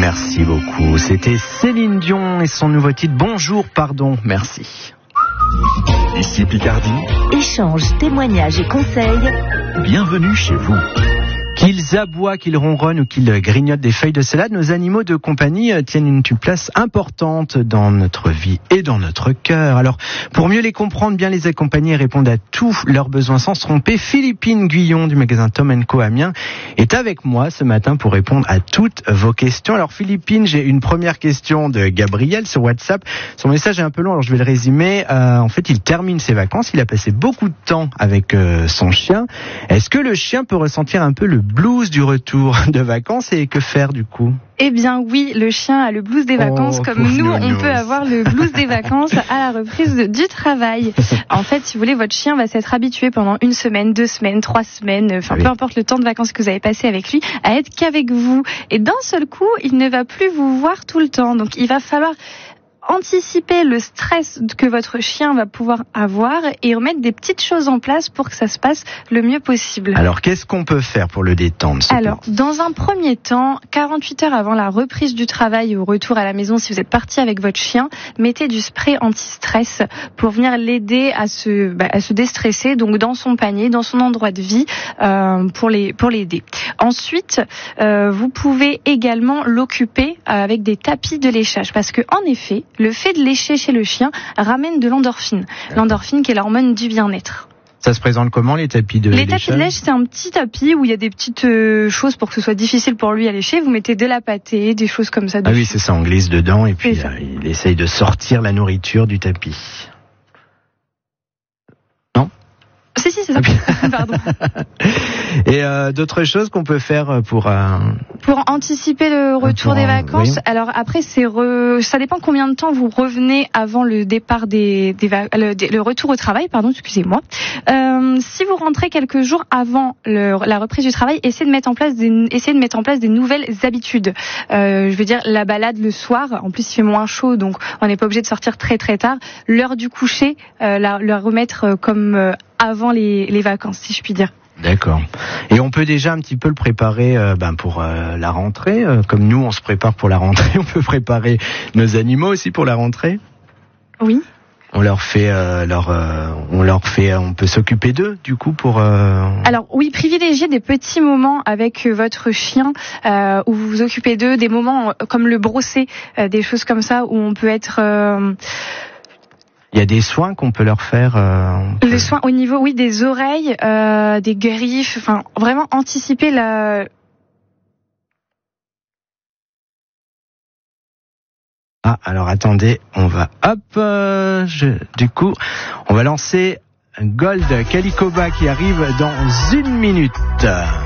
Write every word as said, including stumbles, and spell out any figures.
Merci beaucoup. C'était Céline Dion et son nouveau titre Bonjour, pardon, merci. Ici Picardie. Échange, témoignages et conseils. Bienvenue chez vous. Qu'ils aboient, qu'ils ronronnent ou qu'ils grignotent des feuilles de salade, nos animaux de compagnie tiennent une place importante dans notre vie et dans notre cœur. Alors, pour mieux les comprendre, bien les accompagner et répondre à tous leurs besoins sans se tromper, Philippine Guyon du magasin Tom and Co Amiens est avec moi ce matin pour répondre à toutes vos questions. Alors Philippine, j'ai une première question de Gabriel sur WhatsApp. Son message est un peu long, alors je vais le résumer. Euh, en fait, il termine ses vacances, il a passé beaucoup de temps avec euh, son chien. Est-ce que le chien peut ressentir un peu le blues du retour de vacances et que faire du coup ? Eh bien oui, le chien a le blues des vacances oh, comme nous, on peut avoir le blues des vacances à la reprise du travail. En fait, si vous voulez, votre chien va s'être habitué pendant une semaine, deux semaines, trois semaines, enfin oui. peu importe le temps de vacances que vous avez passé avec lui, à être qu'avec vous. Et d'un seul coup, il ne va plus vous voir tout le temps. Donc il va falloir anticiper le stress que votre chien va pouvoir avoir et remettre des petites choses en place pour que ça se passe le mieux possible. Alors, qu'est-ce qu'on peut faire pour le détendre ? Alors, dans un premier temps, quarante-huit heures avant la reprise du travail ou au retour à la maison, si vous êtes parti avec votre chien, mettez du spray anti-stress pour venir l'aider à se, bah, à se déstresser, donc dans son panier, dans son endroit de vie, euh, pour les, pour l'aider. Ensuite, euh, vous pouvez également l'occuper avec des tapis de léchage parce que, en effet, le fait de lécher chez le chien ramène de l'endorphine. L'endorphine qui est l'hormone du bien-être. Ça se présente comment, les tapis de léchage ? Les tapis de lèche, c'est un petit tapis où il y a des petites euh, choses pour que ce soit difficile pour lui à lécher. Vous mettez de la pâtée, des choses comme ça dessus. Ah oui, c'est ça, on glisse dedans et puis euh, il essaye de sortir la nourriture du tapis. Non ? Si, si, c'est ça. Pardon. Et euh, d'autres choses qu'on peut faire pour... Euh... Pour anticiper le retour pour, des vacances, oui. Alors après, c'est re... ça dépend combien de temps vous revenez avant le départ des, des va... le, le retour au travail, pardon, excusez-moi. Euh, si vous rentrez quelques jours avant le, la reprise du travail, essayez de mettre en place des, essayez de mettre en place des nouvelles habitudes. Euh, je veux dire, la balade le soir, en plus il fait moins chaud, donc on n'est pas obligé de sortir très très tard. L'heure du coucher, euh, la, la remettre comme euh, avant les, les vacances, si je puis dire. D'accord. Et on peut déjà un petit peu le préparer euh, ben pour euh, la rentrée, euh, comme nous on se prépare pour la rentrée, on peut préparer nos animaux aussi pour la rentrée. Oui. On leur fait, euh, leur, euh, on leur fait, on peut s'occuper d'eux du coup pour. Euh... Alors oui, privilégiez des petits moments avec votre chien euh, où vous vous occupez d'eux, des moments comme le brosser, euh, des choses comme ça où on peut être. Euh... Il y a des soins qu'on peut leur faire. Euh, peut... Les soins au niveau, oui, des oreilles, euh, des griffes, enfin, vraiment anticiper la. Ah, alors attendez, on va, hop, euh, je, du coup, on va lancer Gold Calicoba qui arrive dans une minute.